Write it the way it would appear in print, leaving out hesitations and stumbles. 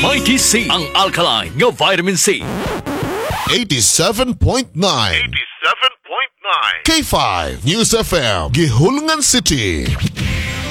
Mighty C, ang alkaline nga vitamin C. 87.9 K5 News FM, Gihulungan City.